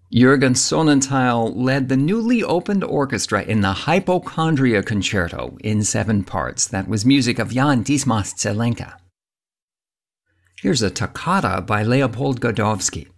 Jürgen Sonnenthal led the newly opened orchestra in the Hypochondria Concerto in 7 parts. That was music of Jan Dismas Zelenka. Here's a toccata by Leopold Godowsky.